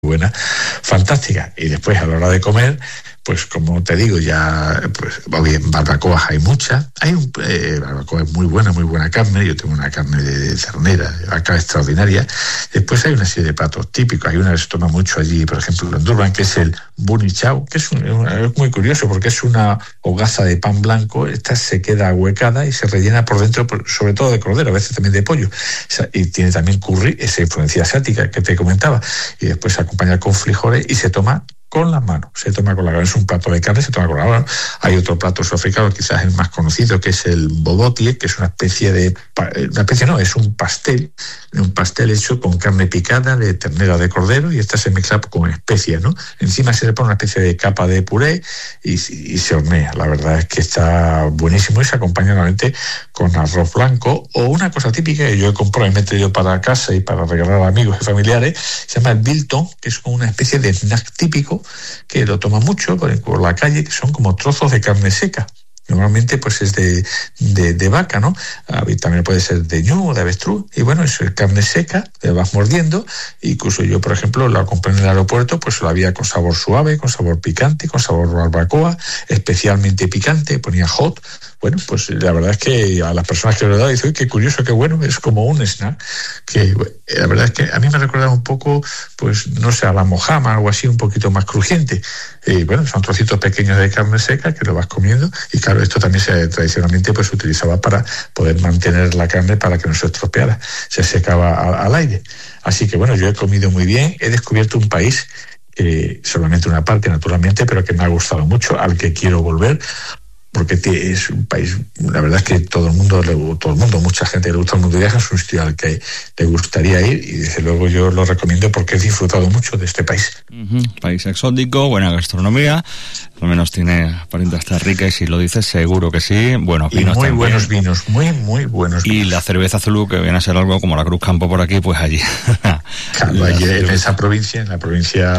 buena, fantástica. Y después, a la hora de comer, pues como te digo, ya, pues bien, barbacoas hay muchas. Barbacoa es muy buena carne. Yo tengo una carne de ternera, de vaca extraordinaria. Después hay una serie de platos típicos. Hay una que se toma mucho allí, por ejemplo, en Durban, que es el bunny chow, que es muy curioso porque es una hogaza de pan blanco. Esta se queda ahuecada y se rellena por dentro, sobre todo de cordero, a veces también de pollo. Y tiene también curry, esa influencia asiática que te comentaba. Y después se acompaña con frijoles y se toma con las manos, se toma con la mano. Es un plato de carne, se toma con la mano. Hay otro plato sudafricano, quizás el más conocido, que es el bobotie, que es es un pastel hecho con carne picada de ternera de cordero, y esta se mezcla con especias, ¿no? Encima se le pone una especie de capa de puré y se hornea. La verdad es que está buenísimo y se acompaña normalmente con arroz blanco, o una cosa típica que yo he comprado y me he traído para casa y para regalar a amigos y familiares, se llama el biltong, que es como una especie de snack típico que lo toma mucho por la calle, que son como trozos de carne seca. Normalmente pues es de vaca, ¿no? También puede ser de ñu o de avestruz. Y bueno, eso es carne seca, te vas mordiendo. Incluso yo, por ejemplo, la compré en el aeropuerto, pues lo había con sabor suave, con sabor picante, con sabor barbacoa, especialmente picante, ponía hot. Bueno, pues la verdad es que a las personas que lo he dado dicen, qué curioso, qué bueno, es como un snack, que la verdad es que a mí me recuerda un poco, pues no sé, a la mojama, algo así, un poquito más crujiente. Bueno, son trocitos pequeños de carne seca que lo vas comiendo, y claro, esto también tradicionalmente pues se utilizaba para poder mantener la carne para que no se estropeara, se secaba al aire. Así que bueno, yo he comido muy bien, he descubierto un país, solamente una parte naturalmente, pero que me ha gustado mucho, al que quiero volver, porque es un país, la verdad es que todo el mundo, mucha gente que le gusta el mundo de viajes, es un sitio al que le gustaría ir, y desde luego yo lo recomiendo porque he disfrutado mucho de este país. País exótico, buena gastronomía, al menos tiene aparenta estar rica, y si lo dices seguro que sí. Buenos vinos, muy también. Buenos vinos, muy buenos vinos. Y la cerveza Zulú, que viene a ser algo como la Cruz Campo por aquí, pues allí. Claro, allí en esa provincia, en la provincia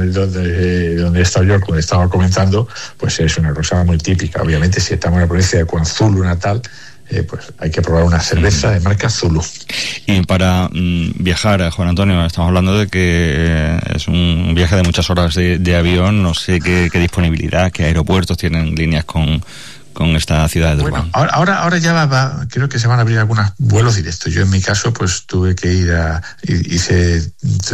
donde he estado yo, como estaba comentando, pues es una cosa muy típica. Obviamente, si estamos en la provincia de KwaZulu Natal, pues hay que probar una cerveza de marca Zulú. Y para viajar, Juan Antonio, estamos hablando de que es un viaje de muchas horas de avión. No sé qué disponibilidad, qué aeropuertos tienen líneas con esta ciudad de Durban. Bueno, ahora ya creo que se van a abrir algunos vuelos directos. Yo en mi caso pues tuve que hice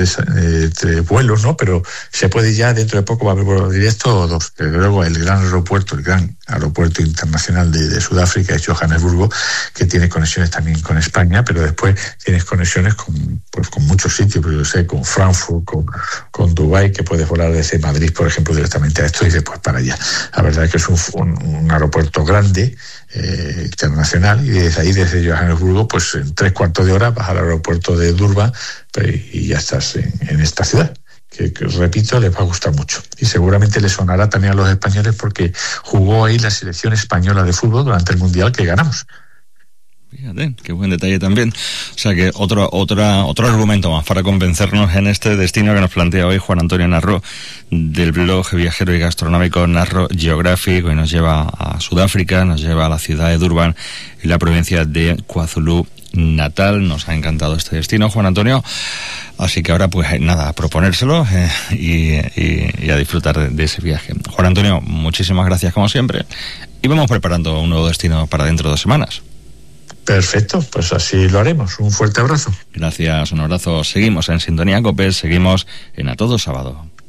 tres vuelos, ¿no? Pero se puede ya, dentro de poco va a haber vuelos directos o dos. Pero luego el gran aeropuerto internacional de Sudáfrica es Johannesburgo, que tiene conexiones también con España, pero después tienes conexiones con muchos sitios, pues yo sé, con Frankfurt, con Dubái, que puedes volar desde Madrid, por ejemplo, directamente a esto y después para allá. La verdad es que es un aeropuerto grande, internacional, y desde Johannesburgo, pues en 3/4 de hora vas al aeropuerto de Durban y ya estás en esta ciudad. Que repito, les va a gustar mucho. Y seguramente les sonará también a los españoles porque jugó ahí la selección española de fútbol durante el Mundial que ganamos. Fíjate, qué buen detalle también. O sea que otro argumento más para convencernos en este destino que nos plantea hoy Juan Antonio Narro, del blog viajero y gastronómico Narro Geographic, y nos lleva a Sudáfrica, nos lleva a la ciudad de Durban y la provincia de KwaZulu Natal. Nos ha encantado este destino, Juan Antonio. Así que ahora, pues nada, a proponérselo y a disfrutar de ese viaje. Juan Antonio, muchísimas gracias como siempre. Y vamos preparando un nuevo destino para dentro de 2 semanas. Perfecto, pues así lo haremos. Un fuerte abrazo. Gracias, un abrazo. Seguimos en Sintonía COPE, seguimos en A Todo Sábado.